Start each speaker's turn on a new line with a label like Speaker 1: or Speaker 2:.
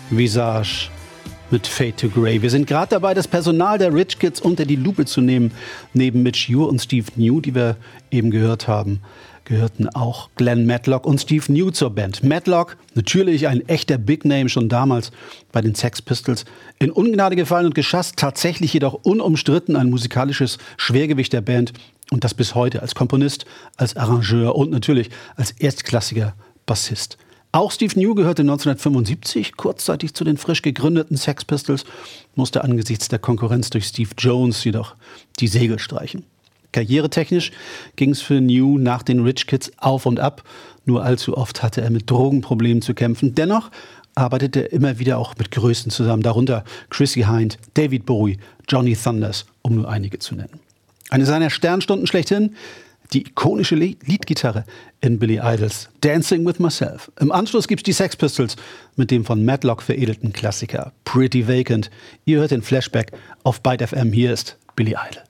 Speaker 1: Visage mit Fade to Grey. Wir sind gerade dabei, das Personal der Rich Kids unter die Lupe zu nehmen. Neben Mitch Ure und Steve New, die wir eben gehört haben, gehörten auch Glenn Matlock und Steve New zur Band. Matlock, natürlich ein echter Big Name, schon damals bei den Sex Pistols. In Ungnade gefallen und geschasst, tatsächlich jedoch unumstritten ein musikalisches Schwergewicht der Band. Und das bis heute als Komponist, als Arrangeur und natürlich als erstklassiger Bassist. Auch Steve New gehörte 1975 kurzzeitig zu den frisch gegründeten Sex Pistols, musste angesichts der Konkurrenz durch Steve Jones jedoch die Segel streichen. Karrieretechnisch ging es für New nach den Rich Kids auf und ab. Nur allzu oft hatte er mit Drogenproblemen zu kämpfen. Dennoch arbeitete er immer wieder auch mit Größen zusammen, darunter Chrissie Hynde, David Bowie, Johnny Thunders, um nur einige zu nennen. Eine seiner Sternstunden schlechthin, die ikonische Leadgitarre in Billy Idols Dancing with Myself. Im Anschluss gibt's die Sex Pistols mit dem von Matlock veredelten Klassiker Pretty Vacant. Ihr hört den Flashback auf Byte FM. Hier ist Billy Idol.